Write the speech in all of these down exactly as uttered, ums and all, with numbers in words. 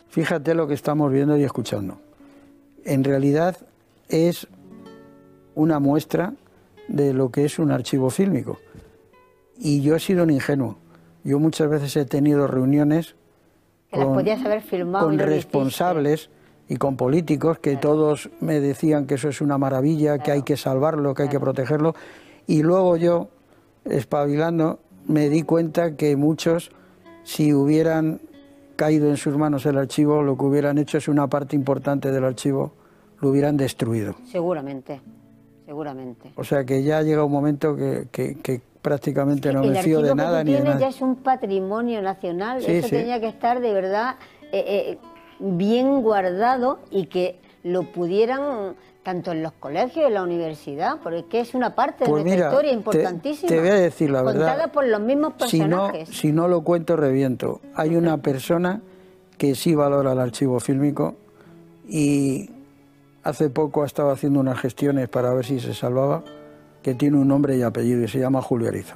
Fíjate lo que estamos viendo y escuchando. En realidad es una muestra de lo que es un archivo fílmico. Y yo he sido un ingenuo. Yo muchas veces he tenido reuniones que con, las podías haber filmado con y no responsables y con políticos que claro. todos me decían que eso es una maravilla, claro. que hay que salvarlo, que claro. hay que protegerlo. Y luego yo, espabilando, me di cuenta que muchos, si hubieran caído en sus manos el archivo, lo que hubieran hecho es una parte importante del archivo, lo hubieran destruido. Seguramente, seguramente. O sea que ya llega un momento que, que, que prácticamente no me fío de nada ni de nada. El archivo que tú tienes ya es un patrimonio nacional, sí, eso sí. tenía que estar de verdad eh, eh, bien guardado y que lo pudieran tanto en los colegios, en la universidad, porque es que es una parte pues de nuestra mira, historia importantísima. Te, te voy a decir la verdad. Contada por los mismos personajes. Si no, si no lo cuento, reviento. Hay una persona que sí valora el archivo fílmico y hace poco ha estado haciendo unas gestiones para ver si se salvaba, que tiene un nombre y apellido y se llama Julio Ariza.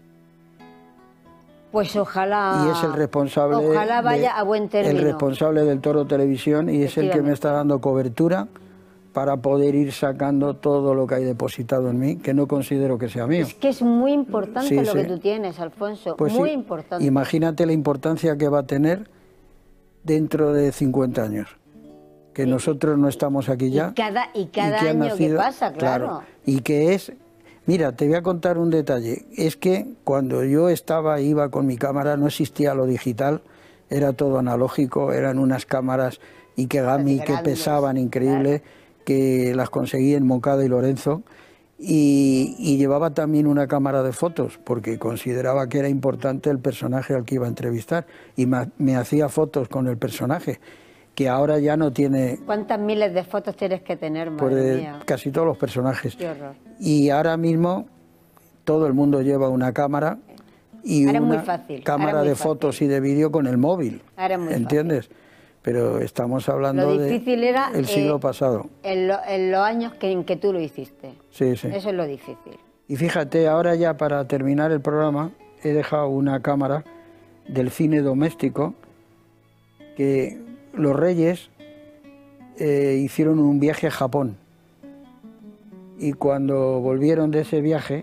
Pues ojalá. Y es el responsable. Ojalá vaya de, a buen término. El responsable del Toro Televisión y es el que me está dando cobertura para poder ir sacando todo lo que hay depositado en mí, que no considero que sea mío. Es que es muy importante sí, lo sí. que tú tienes, Alfonso, pues muy sí. importante. Imagínate la importancia que va a tener dentro de cincuenta años, que sí. nosotros no estamos aquí ya. Y cada, y cada y que año nacido, que pasa, claro. claro. Y que es... Mira, te voy a contar un detalle. Es que cuando yo estaba, iba con mi cámara, no existía lo digital, era todo analógico, eran unas cámaras Ikegami que pesaban increíble, claro. que las conseguí en Moncada y Lorenzo, y, y llevaba también una cámara de fotos, porque consideraba que era importante el personaje al que iba a entrevistar, y me, me hacía fotos con el personaje, que ahora ya no tiene... ¿Cuántas miles de fotos tienes que tener, madre pues, mía? Casi todos los personajes. Qué horror. Y ahora mismo todo el mundo lleva una cámara y ahora una muy fácil. cámara muy de fácil. fotos y de vídeo con el móvil, ahora muy ¿entiendes? Fácil. Pero estamos hablando lo difícil de era, el siglo eh, pasado. En, lo, en los años que, en que tú lo hiciste. Sí, sí. Eso es lo difícil. Y fíjate, ahora ya para terminar el programa he dejado una cámara del cine doméstico que los Reyes eh, hicieron un viaje a Japón. Y cuando volvieron de ese viaje,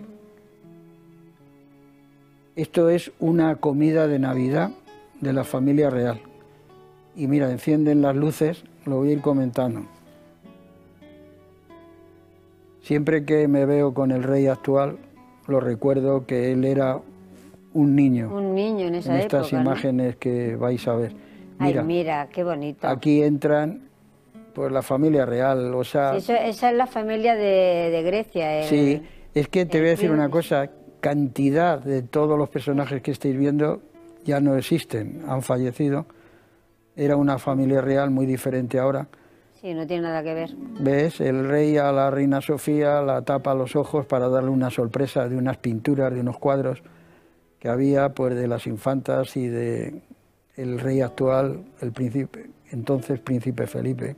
esto es una comida de Navidad de la familia real. Y mira, encienden las luces, lo voy a ir comentando. Siempre que me veo con el rey actual, lo recuerdo que él era un niño. Un niño en esa en estas época, imágenes, ¿no? Que vais a ver. Mira, ay, mira, qué bonito. Aquí entran pues la familia real, o sea... Sí, eso, esa es la familia de, de Grecia. El, sí, es que te voy a decir una cosa, cantidad de todos los personajes que estáis viendo ya no existen, han fallecido. Era una familia real muy diferente ahora. Sí, no tiene nada que ver. ¿Ves? El rey a la reina Sofía la tapa los ojos para darle una sorpresa de unas pinturas, de unos cuadros que había pues de las infantas y de el rey actual, el príncipe, entonces príncipe Felipe.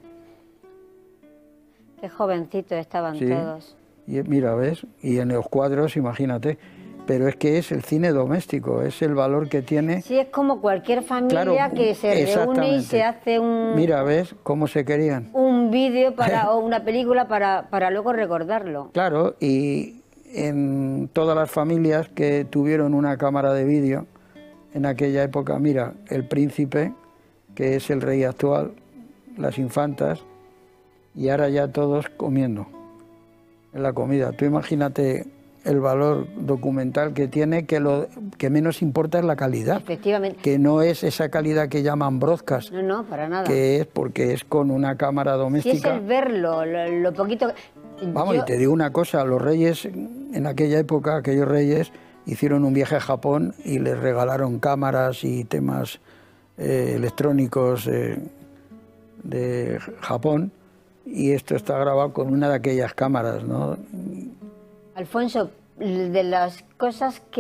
Qué jovencitos estaban sí. todos. Y mira, ¿ves? Y en los cuadros, imagínate. Pero es que es el cine doméstico, es el valor que tiene. Sí, es como cualquier familia claro, que se reúne y se hace un... Mira, ¿ves cómo se querían? Un vídeo para, o una película para, para luego recordarlo. Claro, y en todas las familias que tuvieron una cámara de vídeo, en aquella época, mira, el príncipe, que es el rey actual, las infantas, y ahora ya todos comiendo en la comida. Tú imagínate el valor documental que tiene, que lo que menos importa es la calidad. Efectivamente. Que no es esa calidad que llaman broadcast. No, no, para nada. Que es porque es con una cámara doméstica. Sí, es el verlo, lo, lo poquito... Vamos, Yo... y te digo una cosa, los reyes, en aquella época, aquellos reyes, hicieron un viaje a Japón y les regalaron cámaras y temas eh, electrónicos eh, de Japón, y esto está grabado con una de aquellas cámaras, ¿no? Alfonso, de las cosas que